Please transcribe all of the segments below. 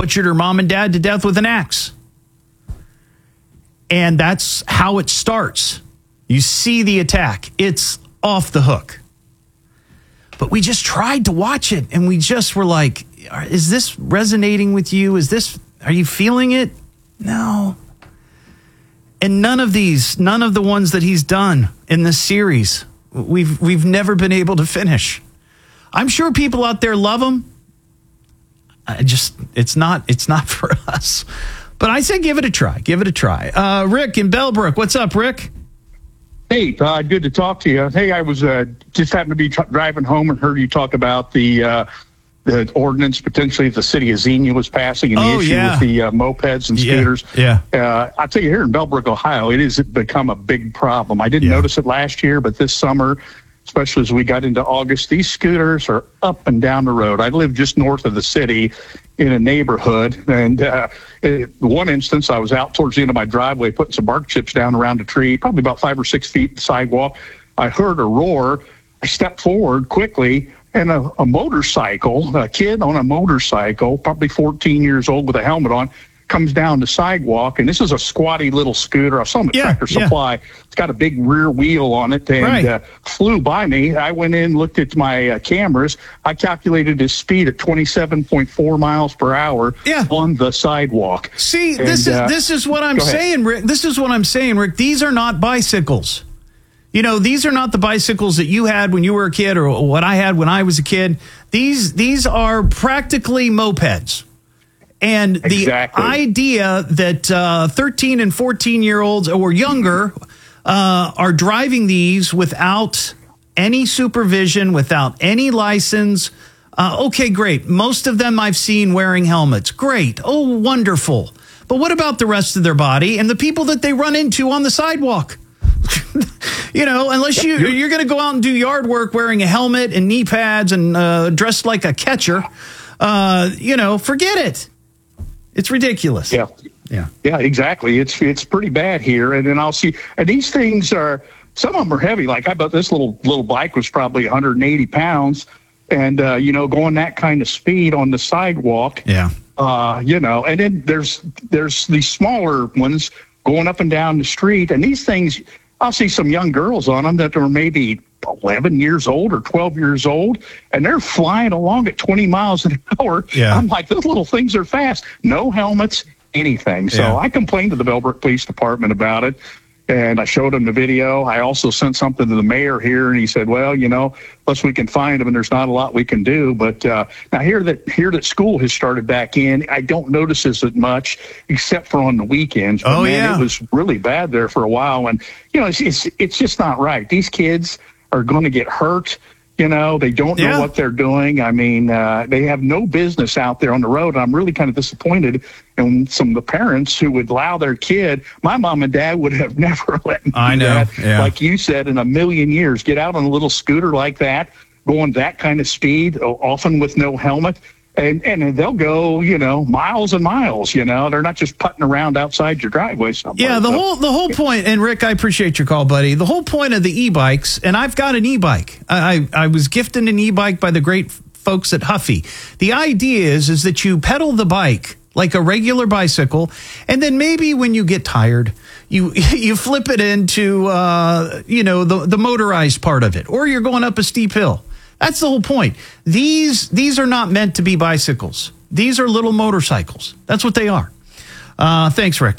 butchered her mom and dad to death with an axe. And that's how it starts. You see the attack. It's off the hook. But we just tried to watch it, and we just were like, is this resonating with you? Are you feeling it? No. And none of the ones that he's done in this series, we've never been able to finish. I'm sure people out there love him. It's not for us. But I say give it a try. Give it a try. Rick in Bellbrook. What's up, Rick? Hey, good to talk to you. Hey, I was just happened to be driving home and heard you talk about the ordinance potentially the city of Xenia was passing and the issue with the mopeds and scooters. I'll tell you, here in Bellbrook, Ohio, it has become a big problem. I didn't notice it last year, but this summer, especially as we got into August, these scooters are up and down the road. I live just north of the city in a neighborhood, and in one instance, I was out towards the end of my driveway putting some bark chips down around a tree, probably about 5 or 6 feet sidewalk. I heard a roar. I stepped forward quickly, and a motorcycle, a kid on a motorcycle, probably 14 years old with a helmet on, comes down the sidewalk, and this is a squatty little scooter. I saw him at Tractor Supply. It's got a big rear wheel on it, and flew by me. I went in, looked at my cameras. I calculated his speed at 27.4 miles per hour on the sidewalk. See, and, this is what I'm saying, Rick. This is what I'm saying, Rick. These are not bicycles. You know, these are not the bicycles that you had when you were a kid or what I had when I was a kid. These are practically mopeds. And the idea that 13 and 14-year-olds or younger are driving these without any supervision, without any license, okay, great. Most of them I've seen wearing helmets. Great. Oh, wonderful. But what about the rest of their body and the people that they run into on the sidewalk? You know, unless you're going to go out and do yard work wearing a helmet and knee pads and dressed like a catcher, forget it. It's ridiculous. Yeah, exactly. It's pretty bad here. And then I'll see, and these things are, some of them are heavy. Like I bet this little bike was probably 180 pounds, and going that kind of speed on the sidewalk. Yeah. And then there's these smaller ones going up and down the street, and these things, I'll see some young girls on them that are maybe 11 years old or 12 years old, and they're flying along at 20 miles an hour. Yeah. I'm like, those little things are fast. No helmets, anything. So I complained to the Bellbrook Police Department about it, and I showed him the video. I also sent something to the mayor here, and he said, well, unless we can find them, and there's not a lot we can do. But now here that school has started back in, I don't notice this as much, except for on the weekends. But it was really bad there for a while. And, it's just not right. These kids are going to get hurt. They don't know what they're doing. I mean, they have no business out there on the road. I'm really kind of disappointed in some of the parents who would allow their kid. My mom and dad would have never let me do that. Like you said, in a million years, get out on a little scooter like that, going that kind of speed, often with no helmet. And they'll go, miles and miles, They're not just putting around outside your driveway somewhere. Yeah, the whole point, and Rick, I appreciate your call, buddy. The whole point of the e-bikes, and I've got an e-bike. I was gifted an e-bike by the great folks at Huffy. The idea is that you pedal the bike like a regular bicycle, and then maybe when you get tired, you flip it into, the motorized part of it, or you're going up a steep hill. That's the whole point. These are not meant to be bicycles. These are little motorcycles. That's what they are. Thanks, Rick.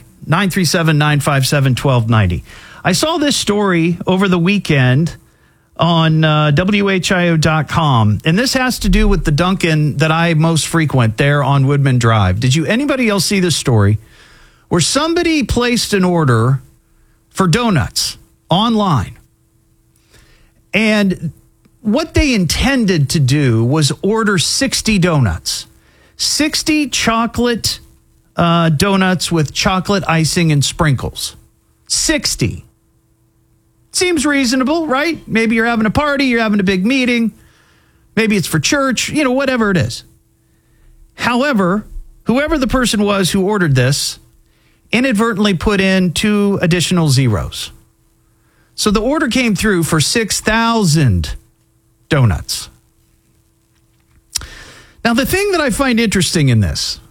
937-957-1290. I saw this story over the weekend on WHIO.com, and this has to do with the Dunkin' that I most frequent there on Woodman Drive. Anybody else see this story? Where somebody placed an order for donuts online, and what they intended to do was order 60 donuts, 60 chocolate donuts with chocolate icing and sprinkles. 60. Seems reasonable, right? Maybe you're having a party, you're having a big meeting. Maybe it's for church, whatever it is. However, whoever the person was who ordered this inadvertently put in 2 additional zeros. So the order came through for 6,000 donuts. Now, the thing that I find interesting in this